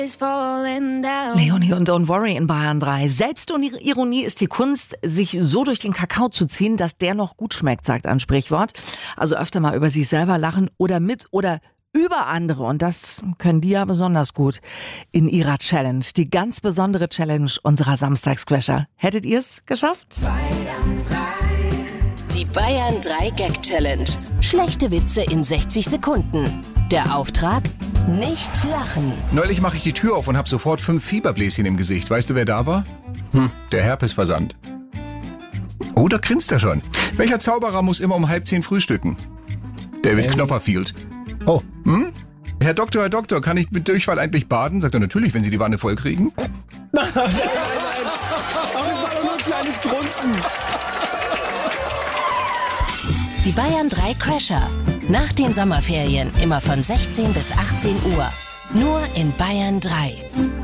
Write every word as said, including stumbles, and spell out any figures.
Leonie und Don't Worry in Bayern drei. Selbstironie ist die Kunst, sich so durch den Kakao zu ziehen, dass der noch gut schmeckt, sagt ein Sprichwort. Also öfter mal über sich selber lachen oder mit oder über andere. Und das können die ja besonders gut in ihrer Challenge. Die ganz besondere Challenge unserer Samstagscrasher. Hättet ihr es geschafft? Die Bayern drei Gag Challenge. Schlechte Witze in sechzig Sekunden. Der Auftrag? Nicht lachen. Neulich mache ich die Tür auf und habe sofort fünf Fieberbläschen im Gesicht. Weißt du, wer da war? Hm, der Herpesversand. Oh, da grinst er schon. Welcher Zauberer muss immer um halb zehn frühstücken? David Hey. Knopperfield. Oh. Hm? Herr Doktor, Herr Doktor, kann ich mit Durchfall eigentlich baden? Sagt er, natürlich, wenn Sie die Wanne voll kriegen. Aber es war doch nur ein kleines Grunzen. Die Bayern drei Crasher. Nach den Sommerferien immer von sechzehn bis achtzehn Uhr. Nur in Bayern drei.